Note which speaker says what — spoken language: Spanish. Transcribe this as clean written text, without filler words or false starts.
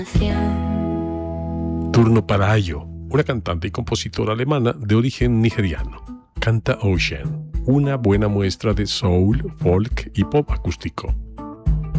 Speaker 1: Turno para Ayo, una cantante y compositora alemana de origen nigeriano. Canta Ocean, una buena muestra de soul, folk y pop acústico.